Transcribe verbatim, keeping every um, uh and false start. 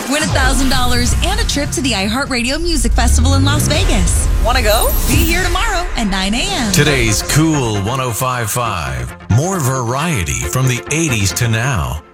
Win one thousand dollars and a trip to the iHeartRadio Music Festival in Las Vegas. Want to go? Be here tomorrow at nine a.m. Today's Cool one oh five point five. More variety from the eighties to now.